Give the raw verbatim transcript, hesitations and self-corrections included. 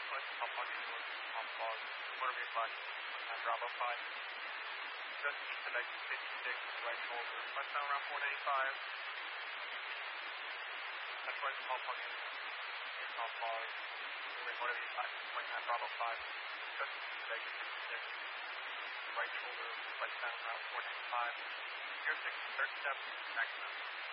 Southwest, Pop Pocket North, Pop Pog, Motorway Black, uh, Bravo five. Just east of exit fifty-six, right shoulder, westbound route four ninety-five. Southwest, Pop Pocket North, Pop Pog, Motorway Black, point at Bravo five. Just east of exit fifty-six, right shoulder, westbound route four ninety-five. zero six thirty-seven, maximum.